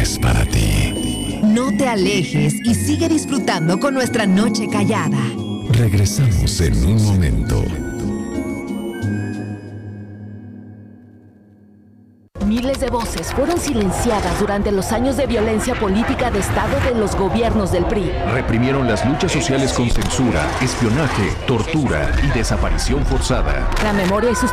es para ti. No te alejes y sigue disfrutando con nuestra noche callada. Regresamos en un momento. Miles de voces fueron silenciadas durante los años de violencia política de Estado de los gobiernos del PRI. Reprimieron las luchas sociales con censura, espionaje, tortura y desaparición forzada. La memoria y sus